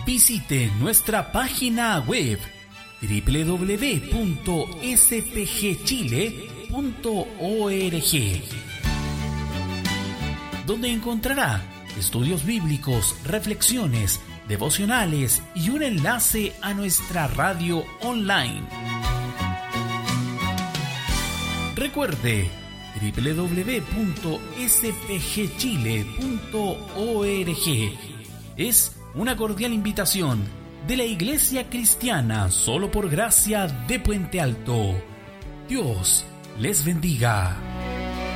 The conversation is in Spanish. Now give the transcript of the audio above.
Visite nuestra página web www.spgchile.org, donde encontrará estudios bíblicos, reflexiones, devocionales y un enlace a nuestra radio online. Recuerde www.spgchile.org. Es una cordial invitación de la Iglesia Cristiana Solo por Gracia de Puente Alto. Dios les bendiga.